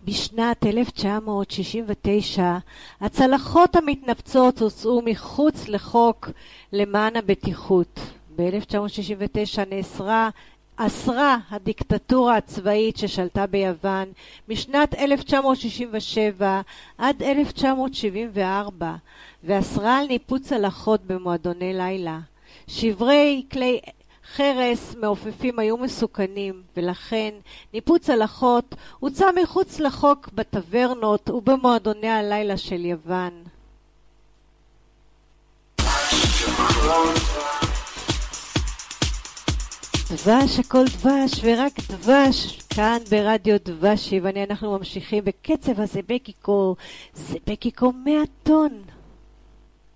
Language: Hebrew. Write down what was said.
בשנת 1969 הצלחות המתנפצות הוצאו מחוץ לחוק למען הבטיחות. ב-1969 אסרה הדיקטטורה הצבאית ששלטה ביוון משנת 1967 עד 1974 ואסרה על ניפוץ צלחות במועדוני לילה. שברי כלי חרס מעופפים היו מסוכנים, ולכן ניפוץ צלחות הוצא מחוץ לחוק בטברנות ובמועדוני הלילה של יוון. דבש, הכל דבש ורק דבש, כאן ברדיו דבשי, ואנחנו ממשיכים בקצב הזה בקיקו, זה בקיקו 100 טון.